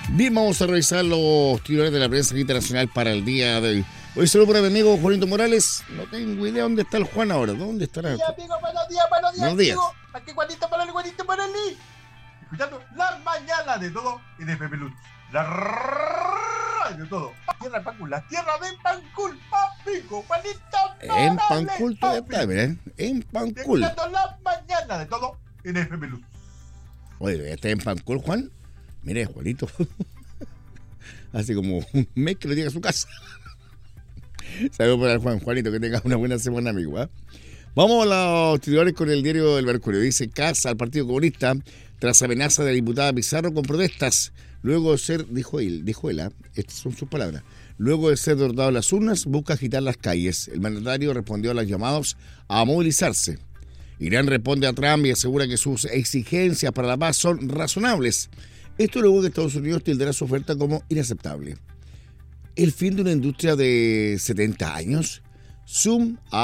Bien, vamos a revisar los titulares de la prensa internacional para el día de hoy. Hoy saludo para mi amigo Juanito Morales. No tengo idea dónde está el Juan ahora. ¿Dónde estará? Sí, amigo, buenos días, amigo. Aquí Juanito Morales. Escuchando la mañana de todo en FM Luz. La radio de todo. Tierra de Pancul, la tierra de Pancul, amigo, Juanito Morales. En Pancul todavía está, miren. En Pancul. Escuchando la mañana de todo en FM Luz. Oye, ¿está en Pancul, Juan? Mire, Juanito. Hace como un mes que lo llega a su casa. Saludos para el Juanito, que tenga una buena semana, amigo. Vamos a los titulares con el diario El Mercurio. Dice: casa al Partido Comunista tras amenaza de la diputada Pizarro con protestas. Luego de ser, dijo él, estas son sus palabras, luego de ser derrotado en las urnas, busca agitar las calles. El mandatario respondió a los llamados a movilizarse. Irán responde a Trump y asegura que sus exigencias para la paz son razonables. Esto luego que Estados Unidos tildrá su oferta como inaceptable. El fin de una industria de 70 años. Zoom